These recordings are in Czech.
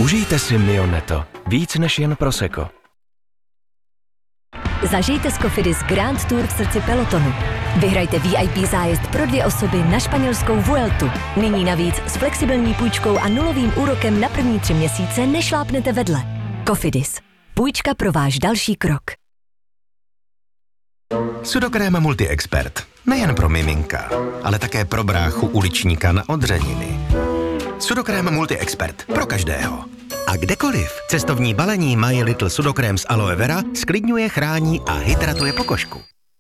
Užijte si Mio-Netto. Víc než jen prosecco. Zažijte s Cofidis Grand Tour v srdci pelotonu. Vyhrajte VIP zájezd pro 2 osoby na španělskou Vueltu. Nyní navíc s flexibilní půjčkou a nulovým úrokem na první 3 měsíce nešlápnete vedle. Cofidis. Půjčka pro váš další krok. Sudokrém Multi-Expert. Nejen pro miminka, ale také pro bráchu uličníka na odřeniny. Sudokrém Multi-Expert. Pro každého. A kdekoliv cestovní balení My Little Sudokrém z aloe vera sklidňuje, chrání a hydratuje pokožku.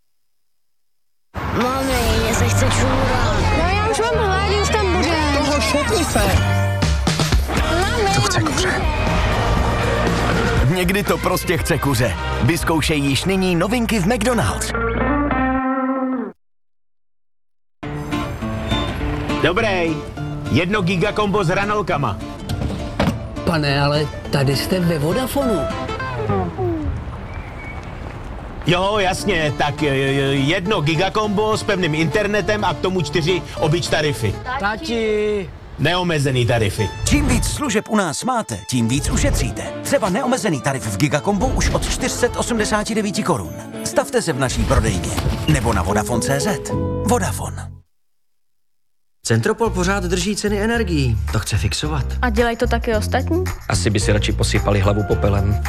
Mami, mně se chce čůrat. No já už mám hlad, už tam bude. Toho šutni se. Mami. To chce kuře. Někdy to prostě chce kuře. Vyzkoušej již nyní novinky v McDonald's. Dobrý. 1 gigakombo s hranolkama. Pane, ale tady jste ve Vodafonu. Jo, jasně, tak 1 gigakombo s pevným internetem a k tomu 4 obyč tarify. Tati. Neomezený tarify. Čím víc služeb u nás máte, tím víc ušetříte. Třeba neomezený tarif v Gigakombu už od 489 korun. Stavte se v naší prodejně. Nebo na Vodafone.cz. Vodafone. Centropol pořád drží ceny energií. To chce fixovat. A dělají to taky ostatní? Asi by si radši posypali hlavu popelem.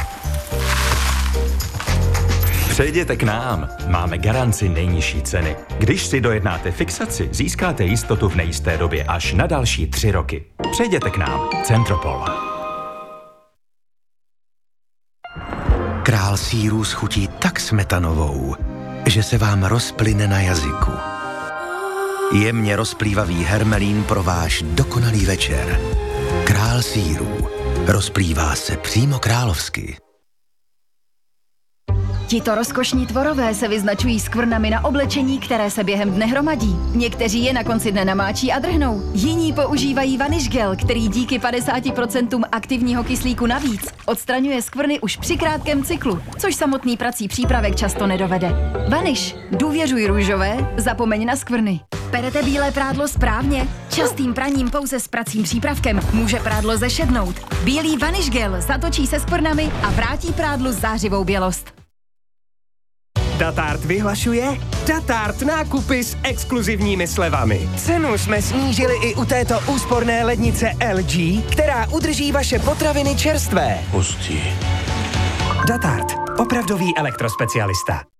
Přejděte k nám. Máme garanci nejnižší ceny. Když si dojednáte fixaci, získáte jistotu v nejisté době až na další 3 roky. Přejděte k nám. Centropol. Král sýrů schutí tak smetanovou, že se vám rozplyne na jazyku. Jemně rozplývavý hermelín pro váš dokonalý večer. Král sýrů. Rozplývá se přímo královsky. Tito rozkošní tvorové se vyznačují skvrnami na oblečení, které se během dne hromadí. Někteří je na konci dne namáčí a drhnou. Jiní používají Vanish Gel, který díky 50% aktivního kyslíku navíc odstraňuje skvrny už při krátkém cyklu, což samotný prací přípravek často nedovede. Vanish. Důvěřuj růžové, zapomeň na skvrny. Perete bílé prádlo správně? Častým praním pouze s pracím přípravkem může prádlo zešednout. Bílý Vanish Gel zatočí se skvrnami a vrátí prádlu zářivou bělost. Datart vyhlašuje Datart nákupy s exkluzivními slevami. Cenu jsme snížili i u této úsporné lednice LG, která udrží vaše potraviny čerstvé. Hustý. Datart. Opravdový elektrospecialista.